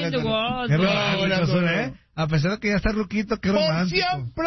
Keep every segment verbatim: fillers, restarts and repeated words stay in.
in the world. Qué romántico suena, ¿eh? A pesar de que ya está ruquito, qué romántico. ¡Por siempre!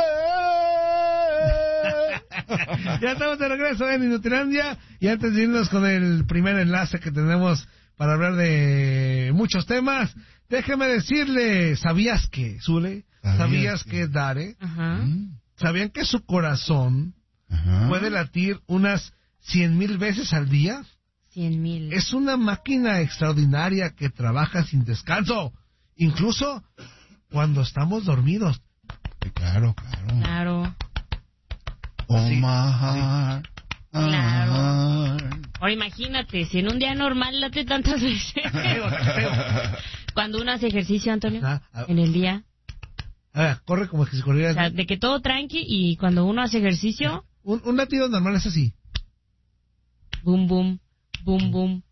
Ya estamos de regreso en Inutilandia. Y antes de irnos con el primer enlace que tenemos para hablar de muchos temas, déjeme decirle, ¿sabías que, Zule? ¿Sabías, ¿Sabías que, que Dare? Ajá. ¿Sabían que su corazón Ajá. puede latir unas cien mil veces al día? Cien mil. Es una máquina extraordinaria que trabaja sin descanso, incluso cuando estamos dormidos. Claro, claro. Claro. Oh, sí, my heart. Sí. Claro. Ahora imagínate, si en un día normal late tantas veces. Cuando uno hace ejercicio, Antonio, ah, ah, en el día. A ver, corre como que si corriera. O sea, de que todo tranqui y cuando uno hace ejercicio. Un, un latido normal es así. Boom, boom, boom, boom.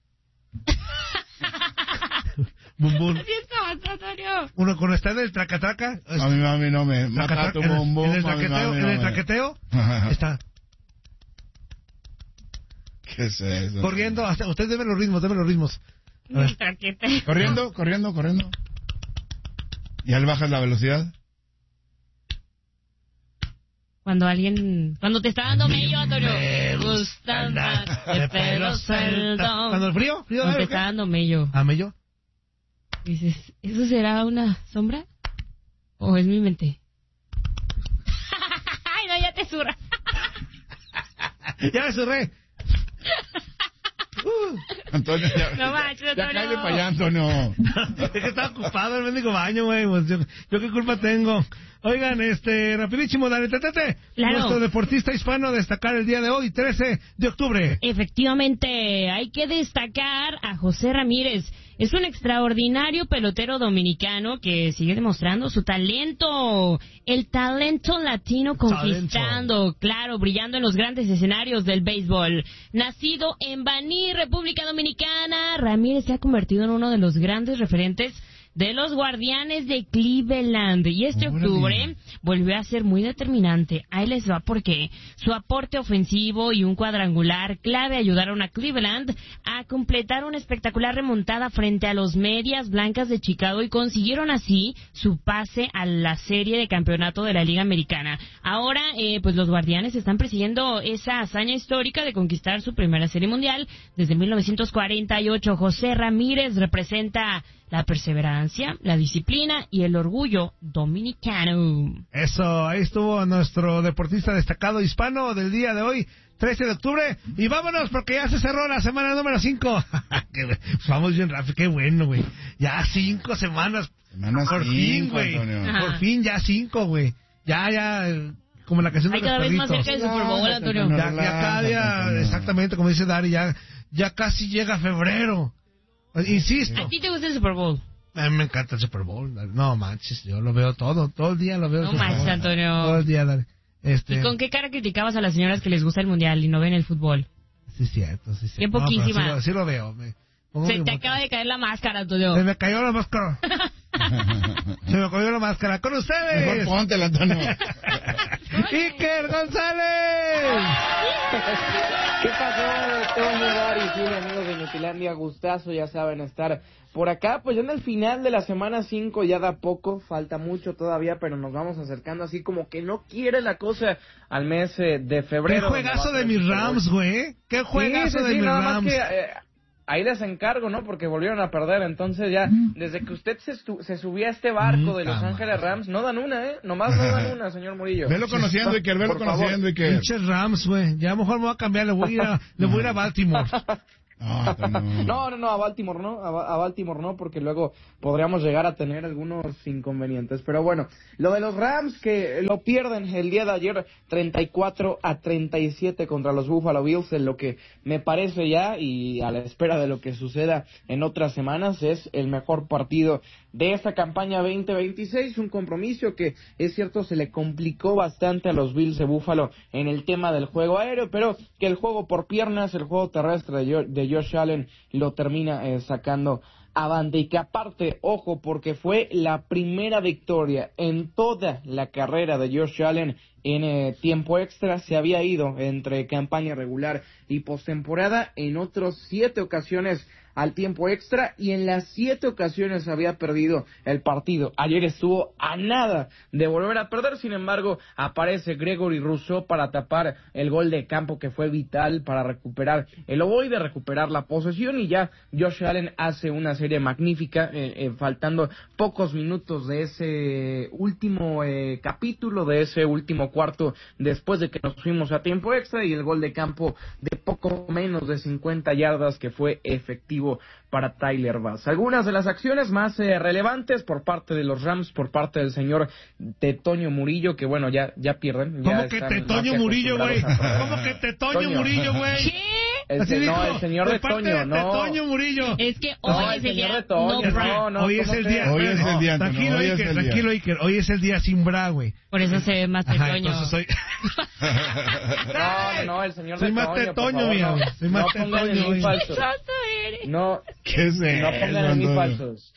Bum, bum. Así estamos, Antonio. Uno cuando está en el tracatraca. A mi mami no me mata tu bum, bum. En el traqueteo, en el traqueteo está. ¿Qué es eso? Corriendo, hasta, usted debe los ritmos, debe los ritmos. El traqueteo. Corriendo, corriendo, corriendo. ¿Y al bajas la velocidad? Cuando alguien... Cuando te está dando mello, Antonio. Me gusta más de pelo suelto. ¿Cuando el frío? ¿Frío Cuando te está dando mello. ¿Ah, mello? Dices, ¿eso será una sombra? ¿O es mi mente? Ay, no, ya te zurra. Ya me zurré. Uh, Antonio, ya, no manches, Antonio. Ya cállate para allá, Antonio. Es que estaba ocupado el mendigo baño, güey. Pues yo, yo qué culpa tengo. Oigan, este, rapidísimo, dale, tetete. Claro. Nuestro deportista hispano a destacar el día de hoy, trece de octubre. Efectivamente, hay que destacar a José Ramírez. Es un extraordinario pelotero dominicano que sigue demostrando su talento. El talento latino conquistando, talento. Claro, brillando en los grandes escenarios del béisbol. Nacido en Baní, República Dominicana, Ramírez se ha convertido en uno de los grandes referentes de los Guardianes de Cleveland. Y este ¡Órale! Octubre volvió a ser muy determinante. Ahí les va porque su aporte ofensivo y un cuadrangular clave ayudaron a Cleveland a completar una espectacular remontada frente a los Medias Blancas de Chicago y consiguieron así su pase a la serie de campeonato de la Liga Americana. Ahora, eh, pues los Guardianes están persiguiendo esa hazaña histórica de conquistar su primera serie mundial desde mil novecientos cuarenta y ocho. José Ramírez representa la perseverancia, la disciplina y el orgullo dominicano. Eso, ahí estuvo nuestro deportista destacado hispano del día de hoy, trece de octubre. Y vámonos porque ya se cerró la semana número cinco. Vamos bien rápido, qué bueno, güey. Ya cinco semanas. Semanas por cinco, fin, güey. Por fin ya cinco, güey. Ya, ya... Como la canción de los perritos. Hay cada vez más cerca del Super Bowl, Antonio. Ya, ya cada día, exactamente como dice Dari, ya, ya casi llega febrero. Insisto. ¿A ti te gusta el Super Bowl? A mí me encanta el Super Bowl. No manches, yo lo veo todo. Todo el día lo veo. No manches, Antonio. Todo el día, dale. Este... ¿Y con qué cara criticabas a las señoras que les gusta el mundial y no ven el fútbol? Sí, cierto, sí, cierto. Qué poquísima. No, sí, lo, sí lo veo. Me... Se te acaba de caer la máscara, Antonio. Se me cayó la máscara. Se me cayó la máscara. ¡Con ustedes! Mejor póntela, Antonio. ¡Iker González! ¿Qué pasó, Toño, Dari, Julio, amigos de Inutilandia? Gustazo, ya saben, estar por acá. Pues ya en el final de la semana cinco, ya da poco, falta mucho todavía, pero nos vamos acercando así como que no quiere la cosa al mes eh, de febrero. ¡Qué juegazo de mis Rams, güey! ¡Qué juegazo sí, sí, de sí, mis nada Rams! Más que, eh, ahí les encargo, ¿no? Porque volvieron a perder, entonces ya, desde que usted se, se subía a este barco Nunca de Los Ángeles más. Rams, no dan una, ¿eh? Nomás no dan una, señor Murillo. Velo conociendo, Iker, velo conociendo, Iker. Pinches Rams, güey. Ya a lo mejor me voy a cambiar, le voy a ir a, le voy a, ir a Baltimore. No, no, no, no, no, a Baltimore no, a, a Baltimore no, porque luego podríamos llegar a tener algunos inconvenientes. Pero bueno, lo de los Rams que lo pierden el día de ayer, treinta y cuatro a treinta y siete contra los Buffalo Bills, en lo que me parece ya, y a la espera de lo que suceda en otras semanas, es el mejor partido de esta campaña veinte veintiséis, un compromiso que, es cierto, se le complicó bastante a los Bills de Buffalo en el tema del juego aéreo, pero que el juego por piernas, el juego terrestre de, de Josh Allen lo termina eh, sacando avante, y que aparte, ojo, porque fue la primera victoria en toda la carrera de Josh Allen en eh, tiempo extra, se había ido entre campaña regular y postemporada en otros siete ocasiones al tiempo extra y en las siete ocasiones había perdido el partido. Ayer estuvo a nada de volver a perder, sin embargo aparece Gregory Rousseau para tapar el gol de campo que fue vital para recuperar el ovoide, recuperar la posesión, y ya Josh Allen hace una serie magnífica eh, eh, faltando pocos minutos de ese último eh, capítulo, de ese último cuarto después de que nos fuimos a tiempo extra, y el gol de campo de poco menos de cincuenta yardas que fue efectivo para Tyler Bass. Algunas de las acciones más eh, relevantes por parte de los Rams, por parte del señor Tetoño Murillo, que bueno, ya ya pierden. Ya ¿Cómo que Tetoño Murillo, güey? ¿Cómo que Tetoño Murillo, güey? El, Así no, dijo, el señor de, de parte Toño, de no. Tetoño Murillo. Es que hoy No, es el día de Toño, no bra. no, no, hoy es el día. Hoy es el día, Tranquilo, Antonio, hoy es Iker, el día. tranquilo, Iker. Hoy es el día sin bra, güey. Por eso se ve más Ajá, Tetoño. entonces soy... No, no, no, el señor Soy de más Toño, por Tetoño, favor, mío. no. Soy más No pongan en Tetoño, mí güey. falsos. Santo eres. No, ¿Qué es eso, no pongan en mí Antonio? falsos.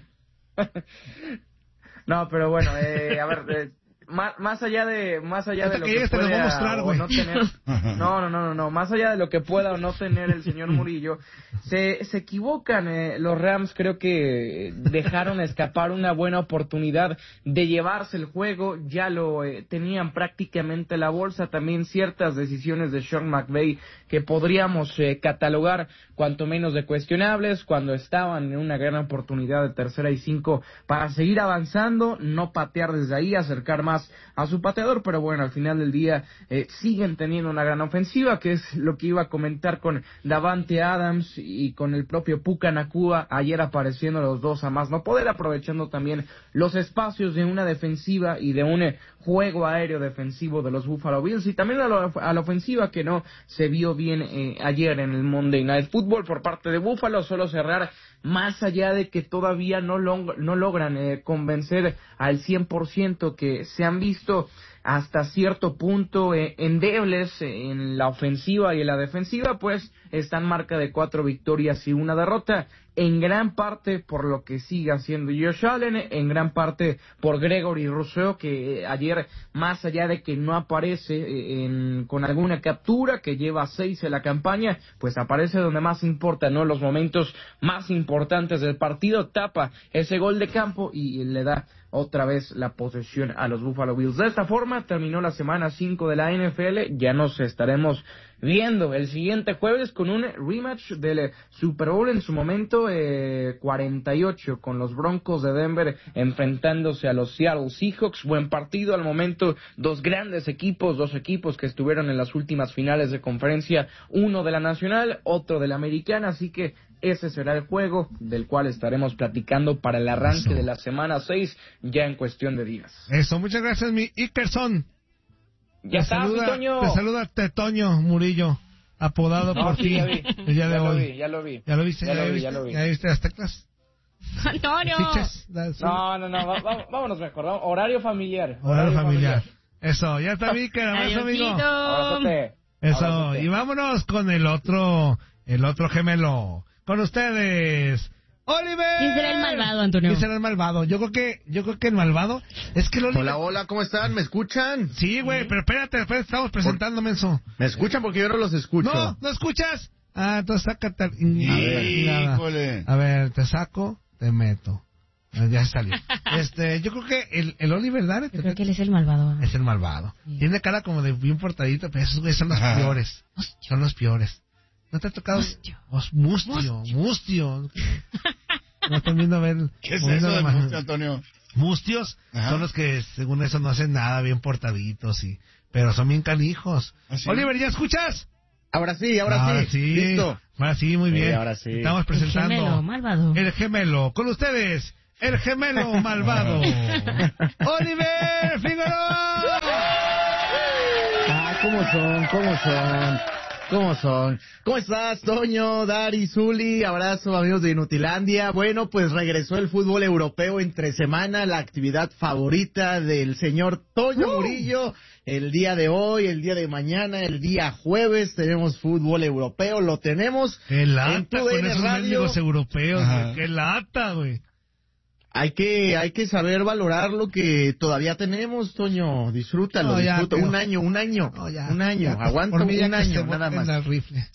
No, pero bueno, eh, a ver, eh, más, más allá de más allá Hasta de lo que que llegues te lo voy a pueda mostrar, o güey. no tener, no, no, no, no, no, más allá de lo que pueda o no tener el señor Murillo, se se equivocan eh, los Rams. Creo que dejaron escapar una buena oportunidad de llevarse el juego, ya lo eh, tenían prácticamente a la bolsa. También ciertas decisiones de Sean McVay que podríamos eh, catalogar cuanto menos de cuestionables, cuando estaban en una gran oportunidad de tercera y cinco para seguir avanzando, no patear desde ahí, acercar más a su pateador, pero bueno, al final del día eh, siguen teniendo una gran ofensiva, que es lo que iba a comentar con Davante Adams y con el propio Puka Nacua, ayer apareciendo los dos a más no poder, aprovechando también los espacios de una defensiva y de un eh, juego aéreo defensivo de los Buffalo Bills, y también a, lo, a la ofensiva que no se vio bien eh, ayer en el Monday Night Football por parte de Buffalo. Solo cerrar, más allá de que todavía no, log- no logran eh, convencer al cien por ciento, que se han visto hasta cierto punto eh, endebles eh, en la ofensiva y en la defensiva, pues están marca de cuatro victorias y una derrota, en gran parte por lo que sigue haciendo Josh Allen, en gran parte por Gregory Rousseau, que eh, ayer, más allá de que no aparece eh, en, con alguna captura, que lleva seis en la campaña, pues aparece donde más importa, ¿no? Los momentos más importantes del partido, tapa ese gol de campo y, y le da otra vez la posesión a los Buffalo Bills. De esta forma terminó la semana cinco de la N F L. Ya nos estaremos viendo el siguiente jueves con un rematch del Super Bowl, en su momento eh, cuarenta y ocho, con los Broncos de Denver enfrentándose a los Seattle Seahawks. Buen partido al momento, dos grandes equipos, dos equipos que estuvieron en las últimas finales de conferencia, uno de la Nacional, otro de la Americana, así que ese será el juego del cual estaremos platicando para el arranque Eso. de la semana seis, ya en cuestión de días. Eso, muchas gracias, mi Ikerson. Ya Te está, saluda, Toño. te saluda Tetoño Murillo, apodado No, por sí, ti ya vi. el día de Ya lo hoy. vi, ya lo vi. ¿Ya lo viste? Ya lo vi, viste? ya lo vi. ¿Ya viste las teclas? Antonio. ¿Fiches? Las- No, no, no, va- va- vámonos mejor. vamos, Horario familiar. Horario familiar. Eso, ya está, Iker, abrazo, amigo. Adiósito. Abrázate. Eso, Abrázate. y vámonos con el otro, el otro gemelo. Con ustedes, Oliver. ¿Quién será el malvado, Antonio? ¿Quién será el malvado? Yo creo que, yo creo que el malvado es que el Oliver... Hola, hola, ¿cómo están? ¿Me escuchan? Sí, güey, pero espérate, espérate, estamos presentando, menso. ¿Me escuchan? Porque yo no los escucho. No, ¿no escuchas? Ah, entonces sácate. A ver, híjole. A ver, te saco, te meto. Ah, ya salió. Este, yo creo que el, el Oliver Dare Yo creo que él es el malvado. es el malvado. Sí. Tiene cara como de bien portadito, pero esos güeyes son los Ajá. peores. Son los peores. ¿No te ha tocado? Mustio. Os- mustio, mustio. No están viendo a ver. ¿Qué es moviendo eso la de mano. mustio, Antonio? Mustios Ajá. son los que, según eso, no hacen nada, bien portaditos, y pero son bien canijos. ¿Ah, sí? Oliver, ¿ya escuchas? Ahora sí, ahora, sí. Listo. Ahora sí, muy Sí, bien. ahora sí. Estamos El presentando gemelo malvado. el gemelo. Con ustedes, el gemelo malvado. Oliver Figueroa. Ah, ¿cómo son? ¿Cómo son? ¿Cómo son? ¿Cómo estás, Toño, Dari, Zuli? Abrazo, amigos de Inutilandia. Bueno, pues regresó el fútbol europeo entre semana, la actividad favorita del señor Toño Uh. Murillo. El día de hoy, el día de mañana, el día jueves tenemos fútbol europeo. Lo tenemos Qué en lata tu con D N esos Radio. mendigos europeos. Ajá. güey. Qué lata, güey. Hay que, hay que saber valorar lo que todavía tenemos, Toño. Disfrútalo, No, ya, disfruta. tío. Un año, un año, No, ya, un año. ya, Aguanta por mí ya un que año, se nada boten más. al rifle.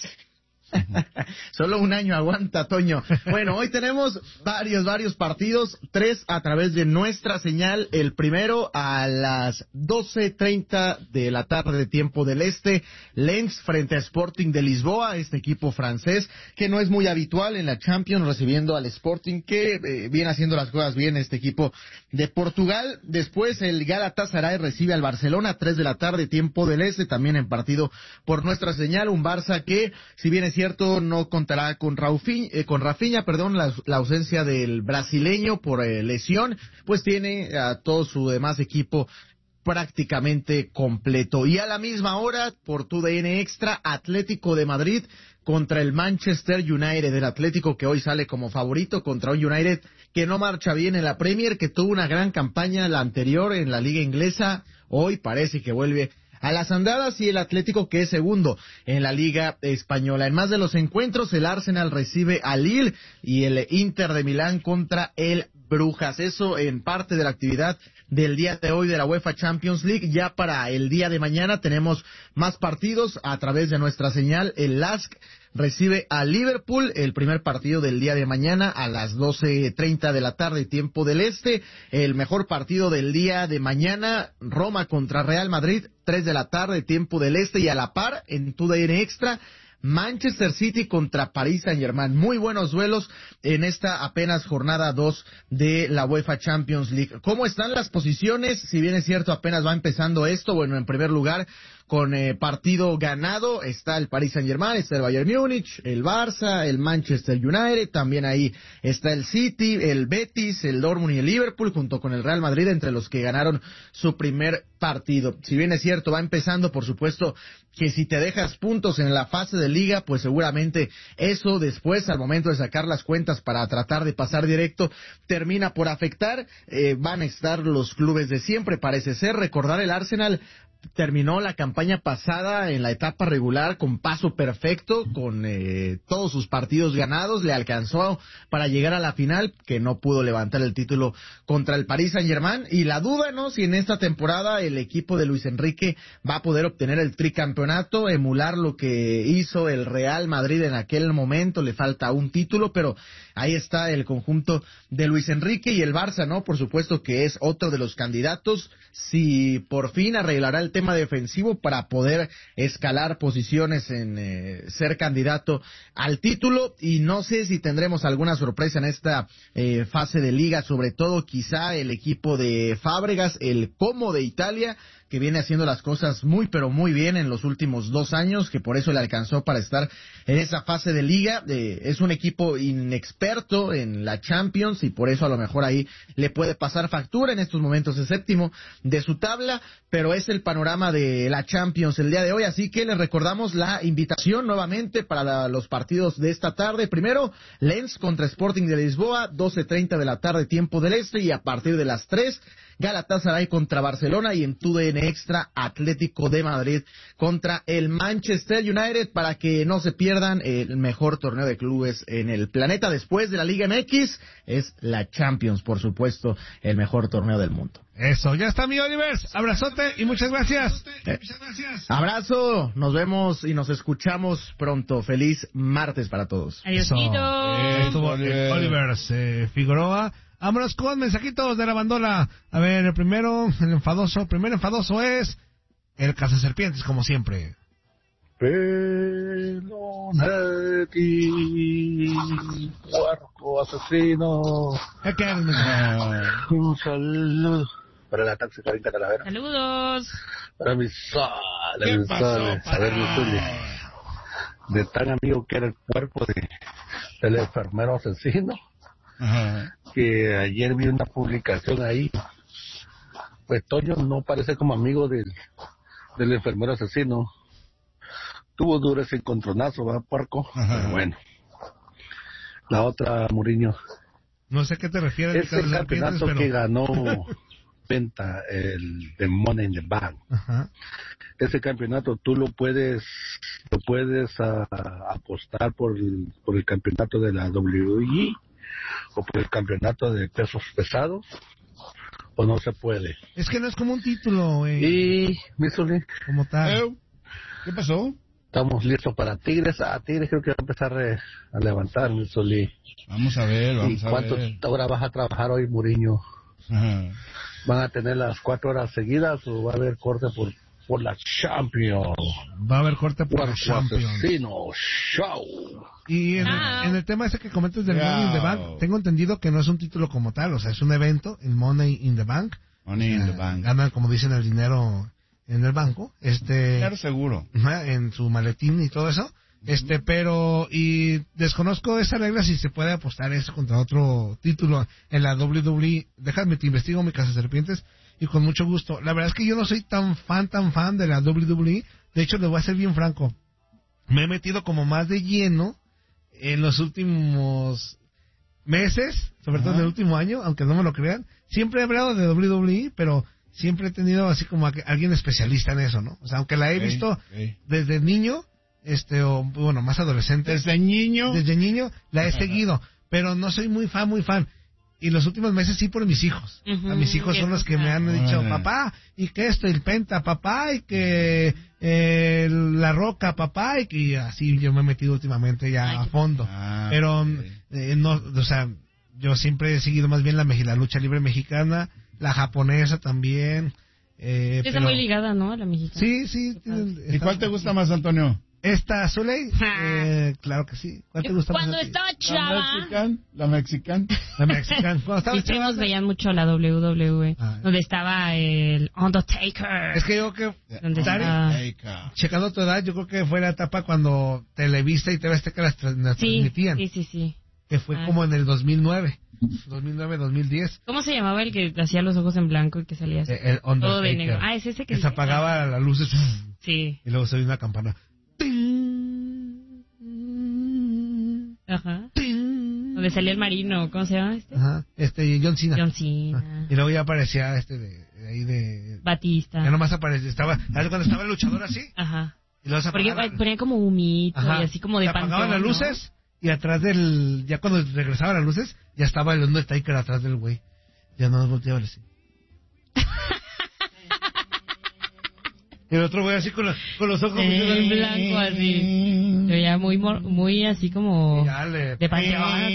Solo un año aguanta, Toño. Bueno, hoy tenemos varios, varios partidos, tres a través de nuestra señal. El primero a las doce treinta de la tarde de tiempo del este, Lens frente a Sporting de Lisboa, este equipo francés que no es muy habitual en la Champions, recibiendo al Sporting que eh, viene haciendo las cosas bien, este equipo de Portugal. Después el Galatasaray recibe al Barcelona, tres de la tarde tiempo del este, también en partido por nuestra señal, un Barça que, si bien es cierto, no contará con Rafinha, eh, con Rafinha, perdón, la, la ausencia del brasileño por eh, lesión, pues tiene a todo su demás equipo prácticamente completo. Y a la misma hora, por tu D N Extra, Atlético de Madrid contra el Manchester United, el Atlético que hoy sale como favorito contra un United que no marcha bien en la Premier, que tuvo una gran campaña la anterior en la Liga Inglesa, hoy parece que vuelve a las andadas, y el Atlético que es segundo en la Liga Española. En más de los encuentros, el Arsenal recibe al Lille y el Inter de Milán contra el Brujas. Eso en parte de la actividad del día de hoy de la UEFA Champions League. Ya para el día de mañana tenemos más partidos a través de nuestra señal. El L A S K recibe a Liverpool, el primer partido del día de mañana a las doce treinta de la tarde, tiempo del este. El mejor partido del día de mañana, Roma contra Real Madrid, tres de la tarde, tiempo del este, y a la par, en tu D N Extra, Manchester City contra Paris Saint-Germain. Muy buenos duelos en esta apenas jornada dos de la UEFA Champions League. ¿Cómo están las posiciones? Si bien es cierto, apenas va empezando esto. Bueno, en primer lugar, con eh, partido ganado, está el Paris Saint-Germain, está el Bayern Múnich, el Barça, el Manchester United, también ahí está el City, el Betis, el Dortmund y el Liverpool, junto con el Real Madrid, entre los que ganaron su primer partido. Si bien es cierto, va empezando, por supuesto, que si te dejas puntos en la fase de liga, pues seguramente eso después, al momento de sacar las cuentas para tratar de pasar directo, termina por afectar. Eh, van a estar los clubes de siempre, parece ser. Recordar, el Arsenal terminó la campaña pasada en la etapa regular con paso perfecto, con eh, todos sus partidos ganados, le alcanzó para llegar a la final, que no pudo levantar el título contra el Paris Saint-Germain, y la duda, ¿no?, si en esta temporada el equipo de Luis Enrique va a poder obtener el tricampeonato, emular lo que hizo el Real Madrid en aquel momento. Le falta un título, pero ahí está el conjunto de Luis Enrique, y el Barça, ¿no?, por supuesto que es otro de los candidatos, si por fin arreglará el tema defensivo para poder escalar posiciones en eh, ser candidato al título. Y no sé si tendremos alguna sorpresa en esta eh, fase de liga, sobre todo quizá el equipo de Fábregas, el Como de Italia, que viene haciendo las cosas muy pero muy bien en los últimos dos años, que por eso le alcanzó para estar en esa fase de liga. Eh, es un equipo inexperto en la Champions y por eso a lo mejor ahí le puede pasar factura. En estos momentos es séptimo de su tabla, pero es el panorama de la Champions el día de hoy, así que les recordamos la invitación nuevamente para la, los partidos de esta tarde. Primero, Lens contra Sporting de Lisboa, doce treinta de la tarde, tiempo del este, y a partir de las tres, Galatasaray contra Barcelona, y en tu D N Extra, Atlético de Madrid contra el Manchester United, para que no se pierdan el mejor torneo de clubes en el planeta. Después de la Liga M X, es la Champions, por supuesto, el mejor torneo del mundo. Eso, ya está, mi Oliver. Abrazote y muchas gracias. Eh, abrazo, nos vemos y nos escuchamos pronto. Feliz martes para todos. Adiósito. Eh, estuvo Oliver, Oliver eh, Figueroa. Vámonos con mensajitos de la bandola. A ver, el primero, el enfadoso, el primer enfadoso es el cazaserpientes, como siempre. Pelonetti, puerco asesino. ¿Qué quieres, mensaje? Un saludo para la taxi Carita Calavera. Saludos. Para mi sol, ¿Qué mi pasó, sol, a ver, mi Zuli. De tan amigo que era el cuerpo de, del enfermero asesino. Ajá. Que ayer vi una publicación ahí. Pues Toño no parece como amigo del, del enfermero asesino. Tuvo duro ese encontronazo, ¿verdad, puerco? Ajá. Pero bueno. La otra, Muriño. No sé a qué te refieres. Ese campeonato pero... que ganó Penta, el de Money in the Bank. Ajá. Ese campeonato tú lo puedes lo puedes a, apostar por el, por el campeonato de la W W E o por el campeonato de pesos pesados, o no se puede. Es que no es como un título, güey. Y, Misuli, Como tal. Eh, ¿Qué pasó? estamos listos para Tigres. Ah, Tigres creo que va a empezar eh, a levantar, Misuli. Vamos a ver, ¿Y vamos a cuántas ver. horas vas a trabajar hoy, Mourinho? Ajá. ¿Van a tener las cuatro horas seguidas o va a haber corte por, por la Champions? Va a haber corte por el Cuarto Champions. asesino show. Y en, Ah. el, en el tema ese que comentas del Yeah. Money in the Bank, tengo entendido que no es un título como tal, o sea, es un evento, el Money in the Bank. Money in the Eh, bank. Ganan, como dicen, el dinero en el banco, este, Claro, seguro. ajá, en su maletín y todo eso. Este, pero, y desconozco esa regla si se puede apostar eso contra otro título en la doble u doble u E. Déjame, te investigo mi casa serpientes y con mucho gusto. La verdad es que yo no soy tan fan, tan fan de la doble u doble u E. De hecho, les voy a ser bien franco. Me he metido como más de lleno en los últimos meses, sobre todo Ajá. en el último año, aunque no me lo crean. Siempre he hablado de doble u doble u E, pero siempre he tenido así como a que- alguien especialista en eso, ¿no? O sea, aunque la he Ok, visto ok. desde niño, este, o bueno, más adolescente, Desde niño. desde niño la he seguido, pero no soy muy fan, muy fan. Y los últimos meses sí por mis hijos. Ujú, A mis hijos que son los que gusta. me han dicho, Órale. papá, y que esto, el Penta, papá, y que eh, la Roca, papá, y que así yo me he metido últimamente ya Ay, a qué fondo. Ah, Pero, ok. eh, no, o sea, yo siempre he seguido más bien la, meji- la lucha libre mexicana, la japonesa también. Eh, Está pero- muy ligada, ¿no? A la mexicana. Sí, sí. Qué padre. tienen- ¿Y cuál te gusta más, Antonio? Esta, Zuley, eh, claro que sí. ¿Cuál te gusta Cuando más a ti? estaba ¿La chava, mexican? ¿La mexican? La mexicana. Cuando estaba mis primos chava, veían mucho la doble u doble u E, Ah. donde estaba el Undertaker. es que yo creo que, ¿Dónde Dari, está? Mexica. checando tu edad, yo creo que fue la etapa cuando Televisa y T V Azteca las, tra- las Sí, transmitían, sí, sí, sí. que fue Ah. como en el dos mil nueve, dos mil nueve, dos mil diez. ¿Cómo se llamaba el que hacía los ojos en blanco y que salía así? Eh, el Todo de Undertaker. negro. Ah, es ese que... Que se apagaba las luces Sí. y luego se oía una campana. ¡Ting! Ajá. ¡Ting! Donde salía el marino. ¿Cómo se llama este? Ajá, este, John Cena. John Cena. Ah, y luego ya aparecía este de, de ahí de... Batista. Ya nomás aparecía, estaba, ¿sabes cuando estaba el luchador así? Ajá. Y luego se Porque apagaba- ponía como humito Ajá. y así como de Se apagaban panteón, las ¿no? luces y atrás del... Ya cuando regresaban las luces, ya estaba el Undertaker atrás del güey. Ya no nos volteaba así. Y el otro güey así con, la- con los ojos... En blanco así. Yo ya muy, mor- muy así como Ya le- de panteón.